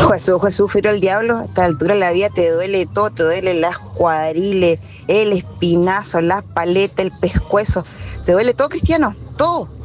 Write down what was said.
Jesús, Jesús, pero el diablo, a esta altura de la vida te duele todo, te duele las cuadriles, el espinazo, la paleta, el pescuezo, te duele todo, Cristiano, todo.